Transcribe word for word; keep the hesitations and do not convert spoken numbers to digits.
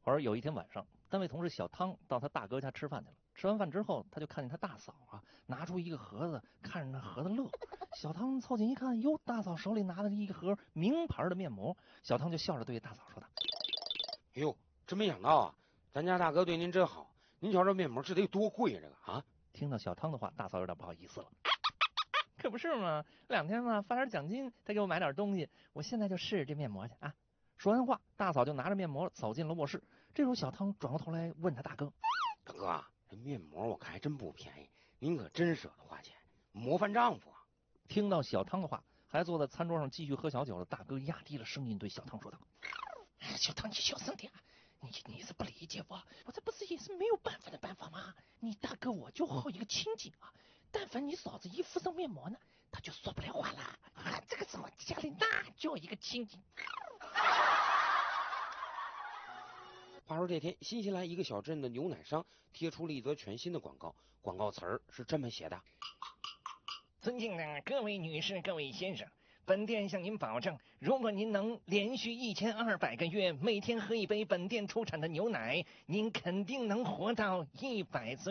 后来有一天晚上，单位同事小汤到他大哥家吃饭去了。吃完饭之后，他就看见他大嫂啊拿出一个盒子，看着那盒子乐。小汤凑近一看，哟，大嫂手里拿的是一个盒名牌的面膜。小汤就笑着对大嫂说道：“ 哎呦，真没想到啊，咱家大哥对您真好。您瞧这面膜这得有多贵啊，这个啊！” 听到小汤的话，大嫂有点不好意思了。可不是嘛，两天嘛发点奖金，他给我买点东西，我现在就试试这面膜去啊。说完话，大嫂就拿着面膜走进了卧室。这时候小汤转过头来问他大哥：“ 大哥啊，这面膜我看还真不便宜，您可真舍得花钱，模范丈夫啊！” 听到小汤的话，还坐在餐桌上继续喝小酒的大哥压低了声音对小汤说道：“小汤，你小声点，你你是不理解我，我这不是也是没有办法的办法吗？你大哥我就好一个清静啊，但凡你嫂子一敷上面膜呢，他就说不了话了啊！这个什么家里那就一个清静。” 话说这天，新西兰一个小镇的牛奶商贴出了一则全新的广告，广告词儿是这么写的：“ 尊敬的各位女士、各位先生，本店向您保证，如果您能连续一千二百个月每天喝一杯本店出产的牛奶，您肯定能活到一百岁。”